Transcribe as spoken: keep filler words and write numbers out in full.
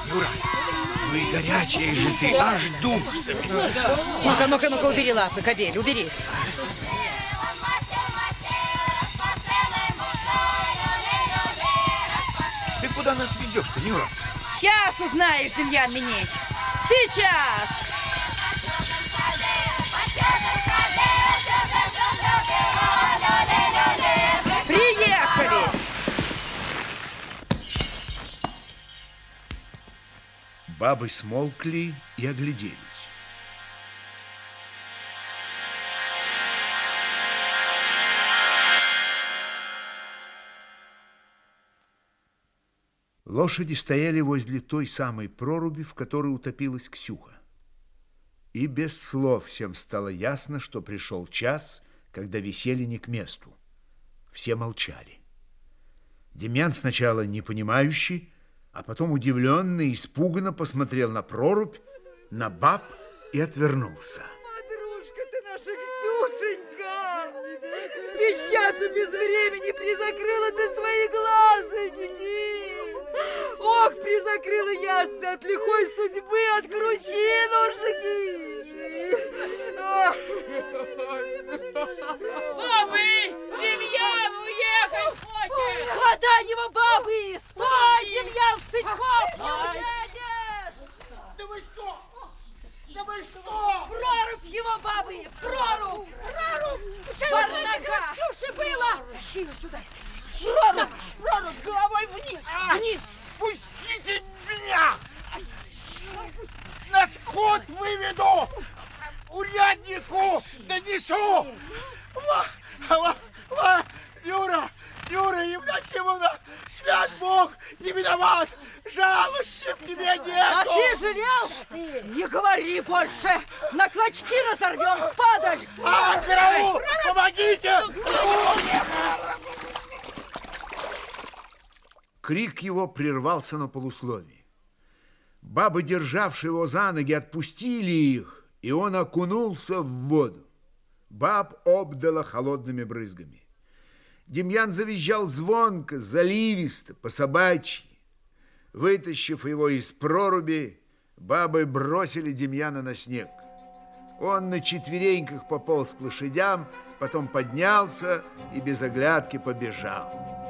Юра, ну и горячая же ты, аж дух заменил. Ну-ка, ну-ка, ну-ка, убери лапы, кобель, убери. Ты куда нас везешь-то, Юра? Сейчас узнаешь, Демьян Минеич. Сейчас! Приехали! Бабы смолкли и огляделись. Лошади стояли возле той самой проруби, в которой утопилась Ксюха. И без слов всем стало ясно, что пришел час, когда веселье не к месту. Все молчали. Демьян сначала непонимающий, а потом удивленно и испуганно посмотрел на прорубь, на баб и отвернулся. Подружка ты наша, Ксюшенька! Без часу, без времени призакрыла ты свои глазоньки! Ох, призакрыла ясно от лихой судьбы, от кручинушки! Бабы! Демьян уехать хочет! Ходай его, бабы! Стой, Демьян Стычков! Не уедешь! Да вы что? Да вы что? В прорубь его, бабы! В прорубь! Прорубь! Барнака! Ксюши было! Тащи ее сюда! Прорубь! Прорубь! Головой вниз! Вниз! Пустите меня! На скот выведу! Уряднику донесу! Ва, ва, ва, Юра! Юра Евдокимовна! Свят Бог! Не виноват! Жалости в тебе нету! А ты жалел? Не говори больше! На клочки разорвем, падаль! А, караул! Помогите! Крик его прервался на полусловии. Бабы, державшие его за ноги, отпустили их, и он окунулся в воду. Баб обдало холодными брызгами. Демьян завизжал звонко, заливисто, по-собачьи. Вытащив его из проруби, бабы бросили Демьяна на снег. Он на четвереньках пополз к лошадям, потом поднялся и без оглядки побежал.